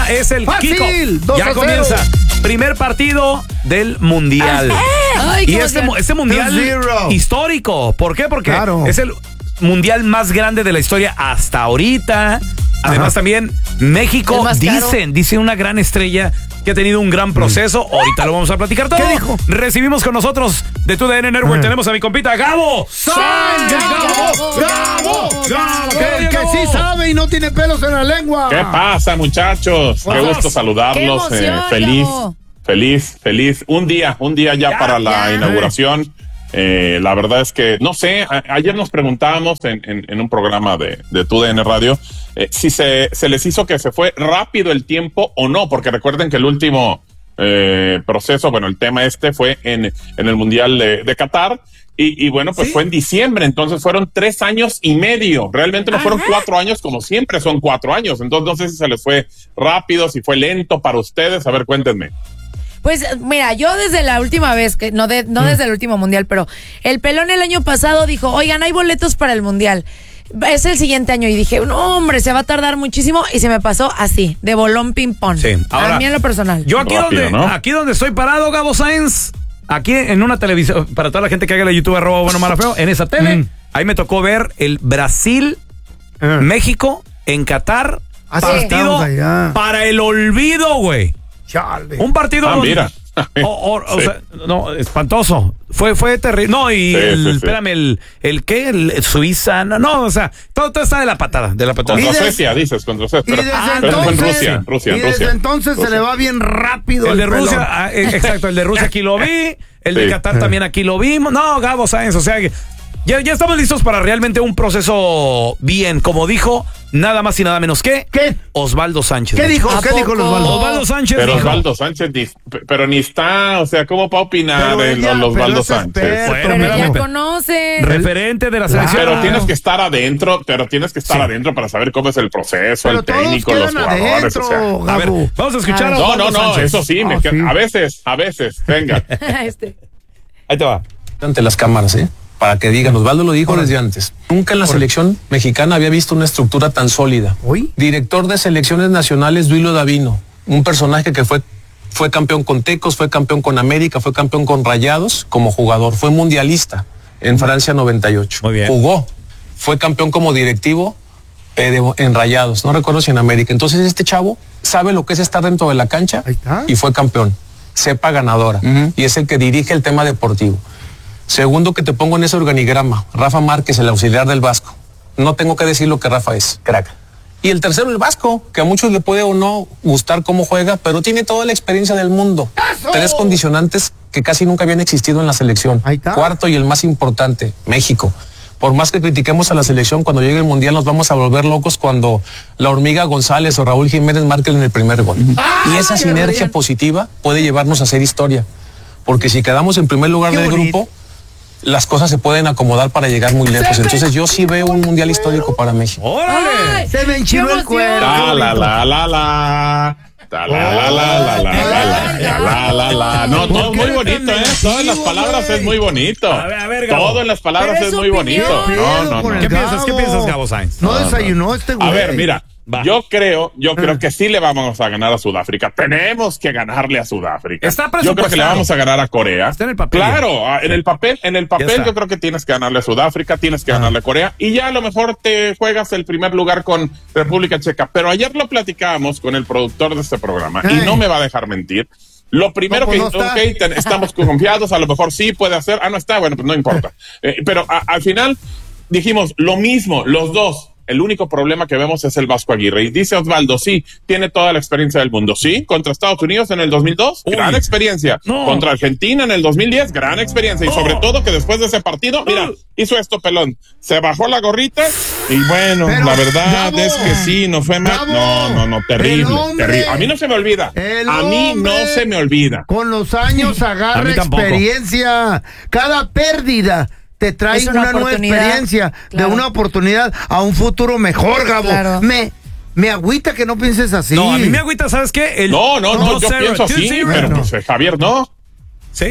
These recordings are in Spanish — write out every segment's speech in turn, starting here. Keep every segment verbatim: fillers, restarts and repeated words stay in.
ya es el Fácil, Kiko. Ya comienza. Primer partido del Mundial. Ay, y este, este Mundial histórico. ¿Por qué? Porque claro. es el Mundial más grande de la historia hasta ahorita. Además, Ajá. también México, dicen, dice una gran estrella que ha tenido un gran proceso. Mm. Ahorita lo vamos a platicar todo. ¿Qué dijo? Recibimos con nosotros de Tu D N Network. Mm. Tenemos a mi compita Gabo. ¡San Gabo! ¡Gabo! ¡Gabo! Que, que sí sabe y no tiene pelos en la lengua. ¿Qué pasa, muchachos? Qué gusto saludarlos. Qué emoción, eh, feliz, Gabo. feliz, feliz. Un día, un día ya, ya para la ya. inauguración. Eh, la verdad es que, no sé, a, ayer nos preguntábamos en, en, en un programa de, de Tu D N Radio eh, si se, se les hizo que se fue rápido el tiempo o no, porque recuerden que el último eh, proceso, bueno, el tema este fue en, en el Mundial de, de Qatar y, y bueno, pues ¿Sí? fue en diciembre, entonces fueron tres años y medio, realmente no Ajá. fueron cuatro años como siempre son cuatro años, entonces no sé si se les fue rápido, si fue lento para ustedes, a ver, cuéntenme. Pues mira, yo desde la última vez, que no, de, no mm. desde el último mundial, pero el pelón el año pasado dijo, oigan, hay boletos para el mundial. Es el siguiente año y dije, no hombre, se va a tardar muchísimo y se me pasó así, de bolón ping pong. Sí. Ahora, a mí en lo personal. Yo aquí Rápido, donde, ¿no? aquí donde estoy parado, Gabo Sáenz, aquí en una televisión, para toda la gente que haga la YouTube arroba bueno mala feo, en esa tele, mm. ahí me tocó ver el Brasil, mm. México, en Qatar, ah, partido sí. para el olvido, güey. Chale. Un partido ah, donde, mira. o, o, sí. o sea, no, espantoso. Fue, fue terrible. No, y sí, el, sí, sí. espérame, el, el qué, el, el Suiza, no, no, o sea, todo, todo está de la patada, de la patada. Contra de, Suecia, dices, contra Suecia. Y Pero, desde ah, pero entonces, fue en Rusia, Rusia, y desde Rusia. entonces Rusia. se le va bien rápido. El, el de pelón. Rusia, ah, exacto, el de Rusia aquí lo vi, el de sí. Qatar también aquí lo vimos. No, Gabo Sáenz, o sea, ya, ya estamos listos para realmente un proceso bien, como dijo, nada más y nada menos que ¿Qué? Osvaldo Sánchez. ¿Qué dijo? ¿Qué dijo Osvaldo? Osvaldo Sánchez Pero dijo. Osvaldo Sánchez, ni, pero ni está, o sea, ¿cómo va a opinar de ella, los Osvaldo es Sánchez? experto, Pero Bueno, ya pero- conoce. Referente de la selección. Pero tienes que estar adentro, pero tienes que estar Sí. adentro para saber cómo es el proceso, Pero el técnico, todos los quedan jugadores, adentro, o sea. A ver, Gabo. vamos a escuchar a No, Osvaldo no, no, Sánchez. eso sí, me Ah, queda- sí. a veces, a veces, venga. este. Ahí te va. Ante las cámaras, ¿eh? Para que digan, Osvaldo lo dijo desde antes. Nunca en la selección mexicana había visto una estructura tan sólida. ¿Hoy? Director de selecciones nacionales, Duilio Davino, un personaje que fue, fue campeón con Tecos, fue campeón con América, fue campeón con Rayados como jugador, fue mundialista en Francia noventa y ocho. Muy bien. Jugó, fue campeón como directivo eh, de- en Rayados, no recuerdo si en América. Entonces este chavo sabe lo que es estar dentro de la cancha Ahí está. y fue campeón. Cepa ganadora. Ujú. Y es el que dirige el tema deportivo. Segundo que te pongo en ese organigrama, Rafa Márquez, el auxiliar del Vasco. No tengo que decir lo que Rafa es, crack. Y el tercero, el Vasco, que a muchos le puede o no gustar cómo juega, pero tiene toda la experiencia del mundo. ¡Eso! Tres condicionantes que casi nunca habían existido en la selección. Ahí está. Cuarto y el más importante, México. Por más que critiquemos a la selección, cuando llegue el Mundial nos vamos a volver locos cuando la Hormiga González o Raúl Jiménez marquen el primer gol. ¡Ah, Y esa qué sinergia bien! positiva puede llevarnos a hacer historia. Porque si quedamos en primer lugar Qué del bonito. grupo, las cosas se pueden acomodar para llegar muy lejos. Entonces yo sí veo un mundial histórico para México. ¡Órale! Ay, Se me enchiló qué el emoción. cuero. La, la, la, la, la. Ta, la, la, la, la, la, la, la, la, la, la. No, todo es muy bonito, ¿eh? Todo en las palabras es muy bonito. A ver, a ver, Gabo. Todo en las palabras Pero es es muy opinión. bonito. No, no, Con no. el ¿Qué piensas? ¿Qué Gabo. piensas, Gabo Sáenz? No desayunó este güey. A ver, mira, Va. yo creo, yo creo que sí le vamos a ganar a Sudáfrica. Tenemos que ganarle a Sudáfrica. Está Yo creo que le presupuestado. vamos a ganar a Corea. Está en el papel. Claro, ah, en el papel, en el Ya papel está. yo creo que tienes que ganarle a Sudáfrica, tienes que ganarle a Corea y ya a lo mejor te juegas el primer lugar con República Checa. Pero ayer lo platicábamos con el productor de este programa Ay. y no me va a dejar mentir. Lo primero No, que, pues no está. ok, ten- estamos confiados, a lo mejor sí puede hacer, ah, no está, bueno, pues no importa. Eh, pero a- al final dijimos lo mismo, los dos. El único problema que vemos es el Vasco Aguirre. Y dice Osvaldo, sí, tiene toda la experiencia del mundo. Sí, contra Estados Unidos en el dos mil dos, Uy. gran experiencia. No. Contra Argentina en el dos mil diez, gran experiencia. Y sobre Oh. todo que después de ese partido, mira, hizo esto pelón. Se bajó la gorrita y bueno, Pero, la verdad Gabo, es que sí, no fue mal. Gabo, No, no, no, terrible, el hombre, terrible. A mí no se me olvida. el A mí no hombre, se me olvida. Con los años A agarra mí tampoco. experiencia. Cada pérdida te trae Es una una, nueva oportunidad. experiencia, Claro. de una oportunidad a un futuro mejor, Gabo. Claro. Me, me agüita que no pienses así. No, a mí me agüita, ¿sabes qué? El No, no, no, yo dos cero. pienso Sí, así, sí, pero bueno. pues, eh, Javier no. ¿Sí?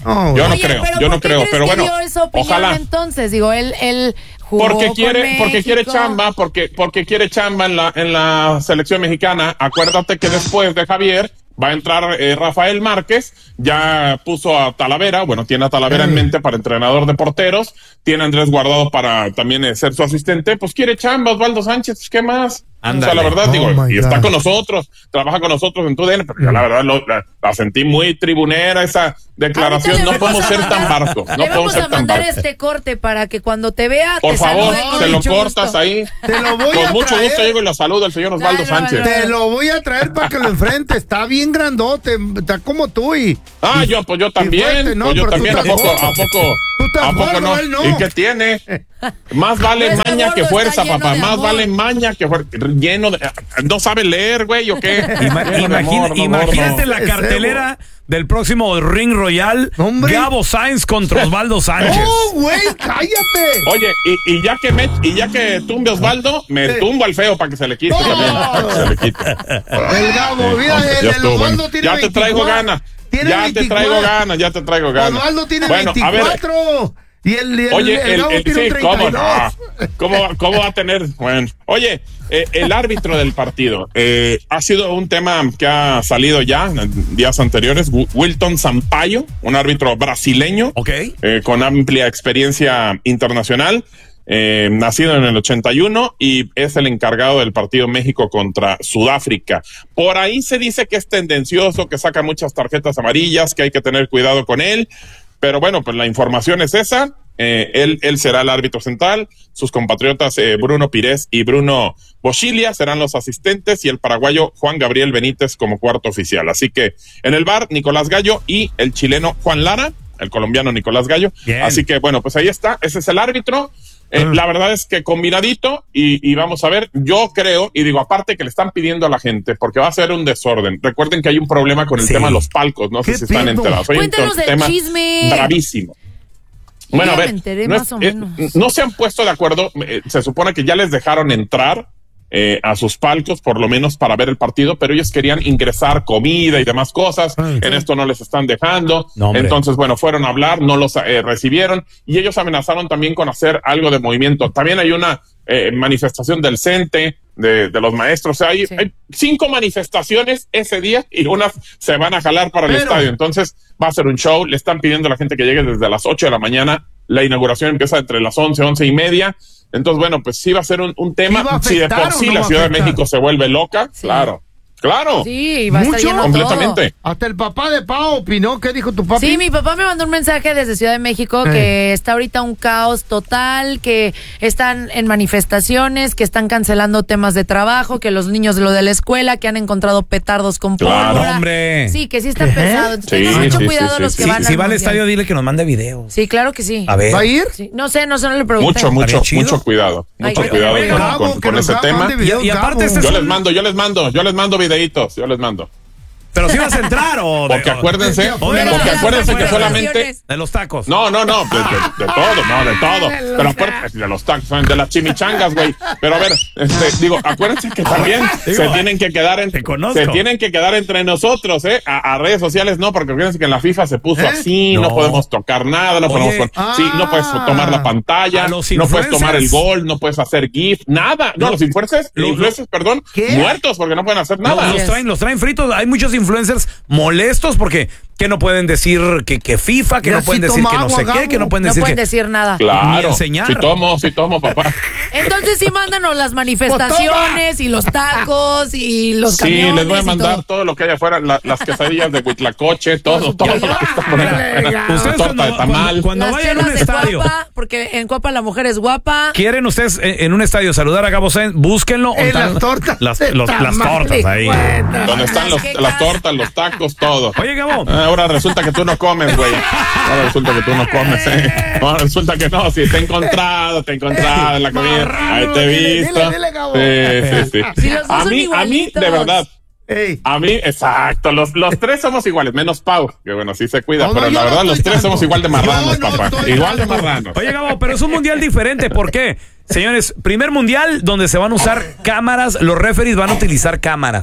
Oh, yo no Oye, creo, pero yo ¿por no qué creo, crees pero que bueno, dio esa opinión ojalá. Entonces, digo, él, él jugó porque quiere, con porque quiere México. chamba, porque, porque quiere chamba en la, en la selección mexicana. Acuérdate que después de Javier va a entrar eh, Rafael Márquez, ya puso a Talavera, bueno, tiene a Talavera en mente para entrenador de porteros, tiene a Andrés Guardado para también eh, ser su asistente, pues quiere chamba Osvaldo Sánchez, ¿qué más? Ándale. O sea, la verdad, Oh digo, y my está God. con nosotros, trabaja con nosotros en tu D N, pero yo la verdad lo, la, la sentí muy tribunera esa declaración, Ahorita le no podemos vamos a ser tan mandar- barcos, no Le podemos vamos ser a tan mandar barcos. este corte para que cuando te vea Por te favor, salude con se lo mucho cortas gusto. ahí. Te lo voy Con a mucho traer. gusto llego y lo saludo al señor Osvaldo Dale, Sánchez. dale, Te lo voy a traer para que lo enfrentes. Está bien grandote, está como tú y... Ah, y- yo, pues yo y también, fuerte, no, pues yo pero tú también, ¿a estás poco, gordo. a poco, Tú estás a poco gordo, no? él no. ¿Y qué tiene? Más vale Ese maña gordo que está fuerza, lleno papá, de más amor. vale maña que fuerza, lleno de, no sabe leer, güey, ¿o qué? Ima- Lleno de imagina- amor, no, imagínate gordo. la cartelera del próximo Ring Royal. Hombre. Gabo Sainz contra Osvaldo Sánchez. ¡Oh, güey, cállate! Oye, y, y ya que me, y ya que tumbe Osvaldo, me tumbo al feo para que se le quite ¡Oh! también, para que se le quite. El Gabo, mira, Hombre, el, ya el estuvo, Osvaldo bueno. tiene Ya te traigo veinticuatro. ganas. Tiene Ya te veinticuatro. traigo ganas, ya te traigo ganas. Osvaldo tiene Bueno, a ver, veinticuatro. Y el, el, Oye, el, el, Gabo el- tiene sí, un ¿cómo, treinta y dos. no? ¿Cómo, ¿Cómo va a tener? Bueno, oye, eh, el árbitro del partido eh, ha sido un tema que ha salido ya en días anteriores. Wi- Wilton Sampaio, un árbitro brasileño, Ok. eh, con amplia experiencia internacional, eh, nacido en el ochenta y uno y es el encargado del partido México contra Sudáfrica. Por ahí se dice que es tendencioso, que saca muchas tarjetas amarillas, que hay que tener cuidado con él. Pero bueno, pues la información es esa. Eh, él, él será el árbitro central. Sus compatriotas eh, Bruno Pires y Bruno Boschilia serán los asistentes y el paraguayo Juan Gabriel Benítez como cuarto oficial. Así que en el V A R, Nicolás Gallo y el chileno Juan Lara, el colombiano Nicolás Gallo. Bien. Así que bueno, pues ahí está. Ese es el árbitro. Eh, La verdad es que combinadito y, y vamos a ver, yo creo, y digo, aparte que le están pidiendo a la gente, porque va a ser un desorden. Recuerden que hay un problema con el Sí. tema de los palcos, no sé ¿Qué si están pedo? enterados. Hay un Cuéntanos del tema chisme. bravísimo. Bueno, Ya a me ver, enteré no, más es- o eh, menos. no se han puesto de acuerdo, eh, se supone que ya les dejaron entrar eh, a sus palcos, por lo menos para ver el partido, pero ellos querían ingresar comida y demás cosas, Ay, en sí. esto no les están dejando, No, hombre. entonces bueno, fueron a hablar, no los eh, recibieron, y ellos amenazaron también con hacer algo de movimiento. También hay una eh, manifestación del CENTE, de, de los maestros, o sea, hay, Sí. hay cinco manifestaciones ese día y unas se van a jalar para el Pero- estadio, entonces va a ser un show, le están pidiendo a la gente que llegue desde las ocho de la mañana, la inauguración empieza entre las once, once y media. Entonces, bueno, pues sí va a ser un, un tema. ¿Sí va a Si de afectar por o sí no la va a Ciudad de afectar? México se vuelve loca, Sí. claro, claro. Sí, va a estar Mucho. lleno Completamente. todo. Hasta el papá de Pau opinó. ¿Qué dijo tu papi? Sí, mi papá me mandó un mensaje desde Ciudad de México Eh. que está ahorita un caos total, que están en manifestaciones, que están cancelando temas de trabajo, que los niños de lo de la escuela, que han encontrado petardos con Claro, pólvora. hombre. Sí, que sí está ¿Qué? pesado. Entonces, Sí, tengan mucho sí, cuidado sí, los sí, que sí. van Si al va al mundial. estadio, dile que nos mande videos. Sí, claro que sí. A ver. ¿Va a ir? Sí. No sé, no sé, no le pregunté. Mucho, mucho, ¿Estaría chido? mucho cuidado. Ay, Mucho qué cuidado bueno. con, Gabo, con- que con nos ese haga tema. de videos, Y- y aparte Gabo. este es Yo un- les mando, yo les mando, yo les mando videitos, yo les mando. Pero si vas a entrar o... de- Porque acuérdense, o- o de- porque de- acuérdense que de- solamente... De los tacos. No, no, no, de, de- de todo, no, de todo. Pero acuérdense de los tacos, de las chimichangas, güey. Pero a ver, este, digo, acuérdense que también Digo, se tienen que quedar en, te conozco. se tienen que quedar entre nosotros, eh. A, a redes sociales no, porque acuérdense que en la FIFA se puso ¿Eh? así, no. No. podemos tocar nada, no Oye, podemos, pon- ah. sí, no puedes tomar la pantalla, A los no puedes tomar el influencers. gol, no puedes hacer GIF, nada. No, No. los influencers, Lo- influencers, perdón, ¿Qué? muertos porque no pueden hacer No, nada. los traen, los traen fritos. Hay muchos influencers molestos porque que no pueden decir que, que FIFA, que Ya no pueden sí decir toma que no sé agua, qué, Gabo. que no pueden No decir pueden que... decir nada. Ni Claro, enseñar. si tomo, si tomo, papá. Entonces sí, mándanos las manifestaciones y los tacos y los Sí, camiones les voy a y mandar todo. todo. lo que hay afuera, la- las quesadillas de Huitlacoche, todo, todo lo que está por ahí. La Ustedes torta cuando, de tamal. cuando, cuando Las vayan a un chelas de estadio, Cuapa, porque en Cuapa la mujer es guapa. quieren ustedes en, en un estadio saludar a Gabo Sainz, búsquenlo. En Están las tortas Las, de los- las tamal, tortas ahí. bueno. Donde están los, Las las quecas. tortas, los tacos, todo. Oye, Gabo, Ahora resulta que tú no comes, güey. Ahora resulta que tú no comes, ¿eh? Ahora resulta que no. Si te he encontrado, te he encontrado en la comida. Marrano, Ahí te he dile, visto. dile, dile, Gabo. Sí, sí, sí. Si los dos A son mí, a mí, igualitos. de verdad. Ey. A mí, exacto, los, los tres somos iguales, menos Pau, que bueno, sí se cuida, No, no, pero yo la no verdad los estoy tres tanto. somos igual de marranos, Yo no papá. estoy Igual de tanto. marranos. oye, Gabo, pero es un mundial diferente. ¿Por qué? Señores, primer mundial donde se van a usar cámaras, los referees van a utilizar cámaras.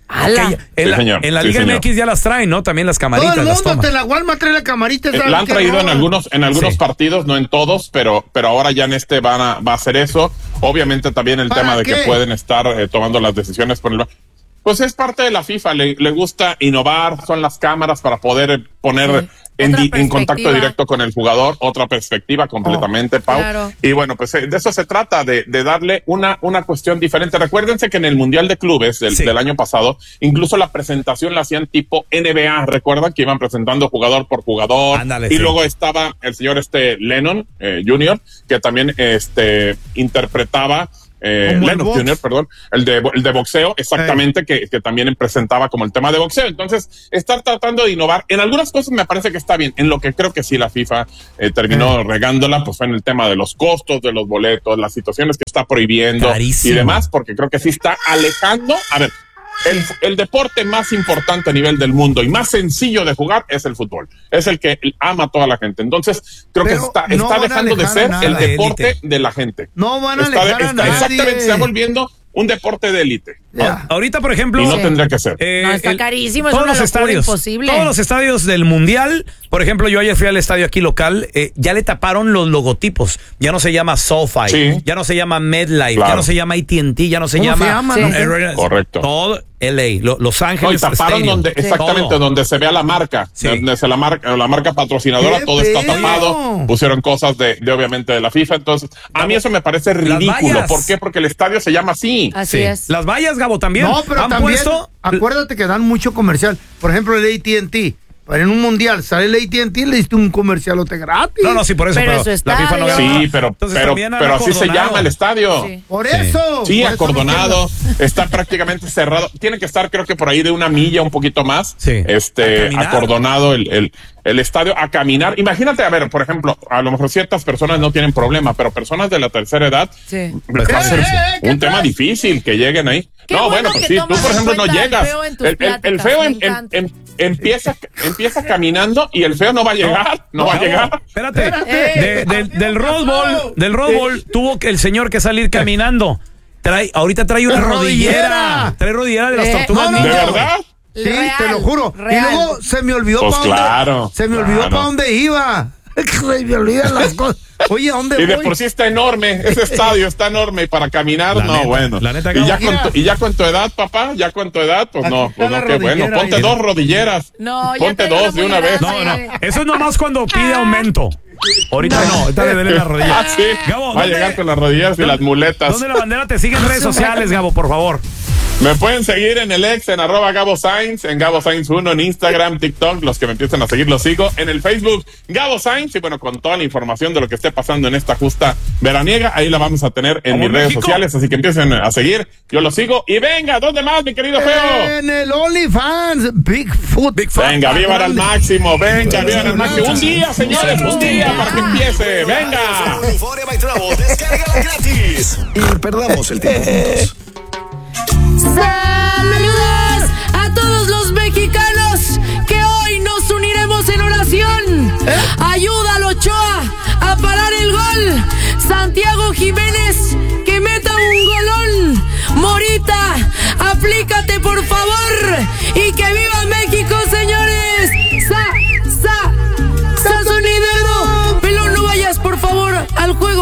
Okay, en, sí, la, señor. en la sí, Liga señor. M X ya las traen, ¿no? También las camaritas. Todo el mundo, las te la Walmart trae la camarita. Eh, la han traído en algunos, en algunos sí. partidos, no en todos, pero, pero ahora ya en este van a, va a hacer eso. Obviamente también el tema de qué? que pueden estar eh, tomando las decisiones por el... Pues es parte de la FIFA, le, le gusta innovar, son las cámaras para poder poner sí. en, di, en contacto directo con el jugador, otra perspectiva completamente, oh, Pau. Claro. Y bueno, pues de eso se trata, de, de darle una, una cuestión diferente. Recuérdense que en el Mundial de Clubes del, sí. del año pasado, incluso la presentación la hacían tipo N B A, ¿recuerdan? Que iban presentando jugador por jugador. Ándale, y sí. luego estaba el señor este Lennon eh, Junior, que también este interpretaba Eh, Lennox Junior, perdón, el de, el de boxeo, exactamente, eh. que, que también presentaba como el tema de boxeo. Entonces, estar tratando de innovar. En algunas cosas me parece que está bien. En lo que creo que sí la FIFA eh, terminó eh. regándola, pues fue en el tema de los costos de los boletos, las situaciones que está prohibiendo Carísimo. y demás, porque creo que sí está alejando. A ver, El, el deporte más importante a nivel del mundo y más sencillo de jugar es el fútbol. Es el que ama a toda la gente. Entonces, creo Pero que está, no está dejando de ser el deporte élite. de la gente. No van a está, alejar está, a nadie. Exactamente, se está volviendo un deporte de élite. Yeah. Ahorita, por ejemplo... Y no sí. tendría que ser. Eh, no, está el, carísimo, es todos una los estadios, imposible. Todos los estadios del Mundial, por ejemplo, yo ayer fui al estadio aquí local, eh, ya le taparon los logotipos. Ya no se llama SoFi, sí. ya no se llama MedLife, claro. ya no se llama A T and T, ya no se ¿Cómo llama... se llama? Sí. No sé. Eh, Correcto. Todo L A, lo, Los Ángeles. No, y taparon Stadium. donde, exactamente, todo. donde se vea la marca, sí. donde se la marca, la marca patrocinadora, todo está tapado. Pusieron cosas de, de obviamente de la FIFA. Entonces, a mí eso me parece ridículo. ¿Por qué? Porque el estadio se llama así. Así sí. es. Las vallas, Gabo, también. No, pero han también, puesto... acuérdate que dan mucho comercial. Por ejemplo, el A T and T. Para en un mundial sale el A T and T, le diste un comercialote gratis. No, no, sí, por eso. Pero, pero la FIFA no Sí, pero, Entonces, pero, pero así se llama el estadio. Sí. Por eso. Sí, por acordonado. Eso no está prácticamente cerrado. Tiene que estar, creo que por ahí de una milla, un poquito más. Sí. Este, acordonado el, el, el estadio a caminar. Imagínate, a ver, por ejemplo, a lo mejor ciertas personas no tienen problema, pero personas de la tercera edad, sí. va a ser eh, un tema difícil que lleguen ahí. Qué no, bueno, bueno, pues sí, tú, por ejemplo, no llegas. El feo, el, el, el feo en, en, en, empieza, empieza caminando y el feo no va a llegar. No, no va a llegar. Espérate. espérate. De, de, del Rose Bowl, del Rose Bowl tuvo que el señor que salir caminando. Trae, ahorita trae una rodillera. Trae rodillera de las tortugas. No, no, ¿De verdad? Sí, Real, te lo juro. real. Y luego se me olvidó pues para claro, dónde. Se me olvidó claro. para dónde iba. Se me olvidan las cosas. Oye, ¿a dónde y voy? de por sí está enorme, ese estadio está enorme y para caminar, la no, neta, bueno. La neta, y, ya con tu, y ya con tu edad, papá, ya con tu edad, pues no, pues no, qué bueno. Ponte ahí. dos rodilleras. No, Ponte dos de una vez. No, no, eso es nomás cuando pide aumento. Ahorita no, ahorita le duele las rodillas. Ah, sí. Gabo, va a llegar con las rodillas y las muletas. ¿Dónde la bandera te sigue en redes sociales, Gabo, por favor? Me pueden seguir en el ex, en arroba Gabo Sainz, en Gabo Sainz uno, en Instagram, TikTok, los que me empiecen a seguir los sigo, en el Facebook Gabo Sainz, y bueno, con toda la información de lo que esté pasando en esta justa veraniega, ahí la vamos a tener en mis redes México? sociales, así que empiecen a seguir, yo los sigo, y venga, ¿dónde más, mi querido feo? En el OnlyFans, Bigfoot. Bigfoot. Venga, vivan al máximo, venga, vivan al máximo, un día, señores, un día para que empiece, venga. Descárgala gratis y perdamos el tiempo juntos. Saludos a todos los mexicanos que hoy nos uniremos en oración. ¿Eh? Ayuda a Ochoa a parar el gol. Santiago Jiménez que meta un golón. Morita, aplícate por favor y que viva México.